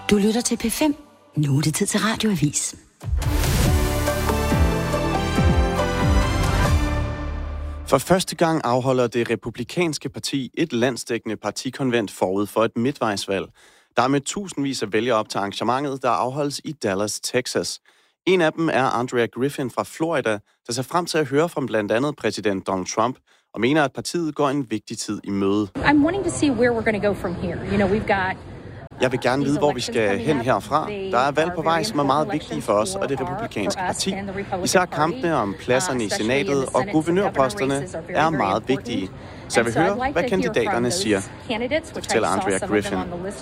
Du lytter til P5. Nu er det tid til Radioavis. For første gang afholder det republikanske parti et landsdækkende partikonvent forud for et midtvejsvalg. Der er med tusindvis af vælgere op til arrangementet, der afholdes i Dallas, Texas. En af dem er Andrea Griffin fra Florida, der ser frem til at høre fra blandt andet præsident Donald Trump, og mener, at partiet går en vigtig tid i møde. I'm wanting to see where we're going to go from here. You know, we've got. Jeg vil gerne vide, hvor vi skal hen herfra. Der er valg på vej, som er meget vigtige for os og det republikanske parti. Især kampene om pladserne i senatet og guvernørposterne er meget vigtige. Så jeg vil høre, hvad kandidaterne siger, fortæller Andrea Griffin.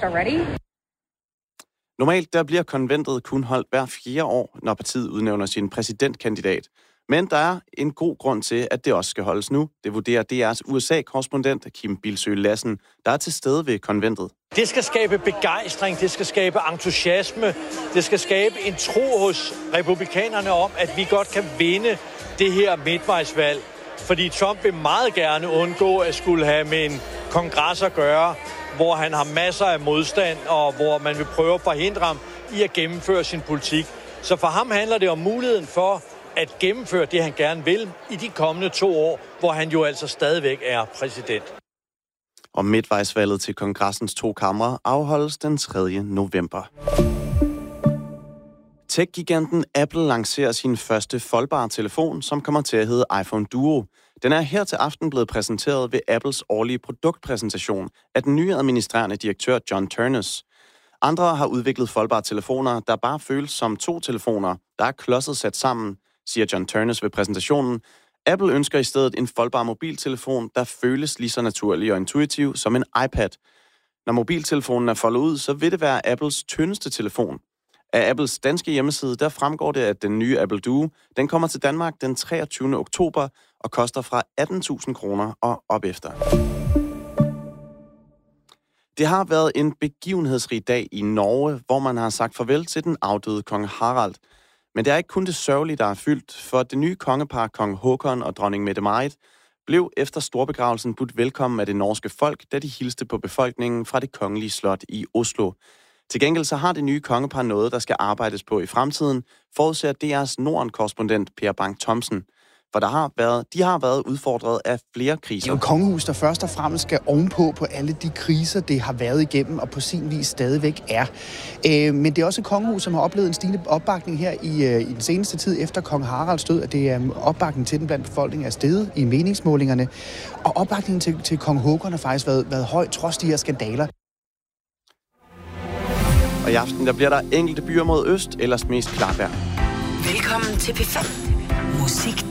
Normalt der bliver konventet kun holdt hver 4 år, når partiet udnævner sin præsidentkandidat. Men der er en god grund til, at det også skal holdes nu. Det vurderer DR's USA-korrespondent Kim Bilsøe Lassen, der er til stede ved konventet. Det skal skabe begejstring, det skal skabe entusiasme, det skal skabe en tro hos republikanerne om, at vi godt kan vinde det her midtvejsvalg. Fordi Trump vil meget gerne undgå at skulle have med en kongres at gøre, hvor han har masser af modstand, og hvor man vil prøve at forhindre ham i at gennemføre sin politik. Så for ham handler det om muligheden for at gennemføre det, han gerne vil i de kommende 2 år, hvor han jo altså stadigvæk er præsident. Og midtvejsvalget til kongressens 2 kamre afholdes den 3. november. Tech-giganten Apple lancerer sin første foldbare telefon, som kommer til at hedde iPhone Duo. Den er her til aften blevet præsenteret ved Apples årlige produktpræsentation af den nye administrerende direktør John Ternus. Andre har udviklet foldbare telefoner, der bare føles som 2 telefoner, der er klodset sat sammen, siger John Ternus ved præsentationen. Apple ønsker i stedet en foldbar mobiltelefon, der føles lige så naturlig og intuitiv som en iPad. Når mobiltelefonen er foldet ud, så vil det være Apples tyndeste telefon. Af Apples danske hjemmeside, der fremgår det, at den nye Apple Duo, den kommer til Danmark den 23. oktober og koster fra 18.000 kroner og op efter. Det har været en begivenhedsrig dag i Norge, hvor man har sagt farvel til den afdøde kong Harald. Men det er ikke kun det sørgelige, der er fyldt, for det nye kongepar, kong Håkon og dronning Mette-Marit, blev efter storbegravelsen budt velkommen af det norske folk, da de hilste på befolkningen fra det kongelige slot i Oslo. Til gengæld så har det nye kongepar noget, der skal arbejdes på i fremtiden, forudser DR's Norden-korrespondent Per Bang Thomsen. For de har været udfordret af flere kriser. Det er jo kongehus, der først og fremmest skal ovenpå på alle de kriser, det har været igennem og på sin vis stadigvæk er. Men det er også et kongehus, som har oplevet en stigende opbakning her i den seneste tid efter kong Haralds død, at det er opbakningen til den blandt befolkningen er steget i meningsmålingerne. Og opbakningen til kong Håkon har faktisk været høj, trods de her skandaler. Og i aften der bliver der enkelte byer mod øst, ellers mest klart vejr. Velkommen til P5. Musik